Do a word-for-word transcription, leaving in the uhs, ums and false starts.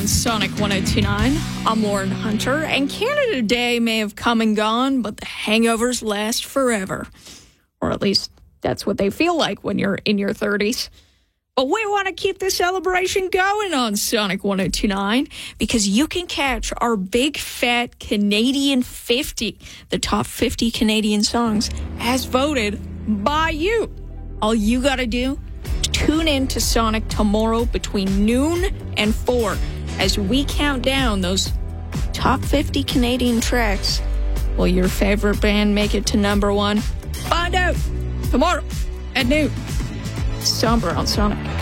on Sonic one oh two point nine. I'm Lauren Hunter, and Canada Day may have come and gone, but the hangovers last forever. Or at least that's what they feel like when you're in your thirties. But we want to keep the celebration going on Sonic one oh two point nine because you can catch our big fat Canadian fifty, the top fifty Canadian songs, as voted by you. All you got to do, tune in to Sonic tomorrow between noon and four as we count down those top fifty Canadian tracks. Will your favorite band make it to number one? Find out tomorrow at noon. Somber on Sonic.